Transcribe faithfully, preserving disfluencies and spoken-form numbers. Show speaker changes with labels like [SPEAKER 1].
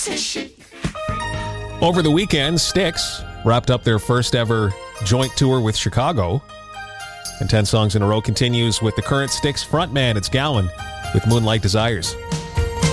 [SPEAKER 1] says she.
[SPEAKER 2] Over the weekend, Styx wrapped up their first ever joint tour with Chicago. And ten songs in a row continues with the current Styx frontman. It's Gowan with Moonlight Desires.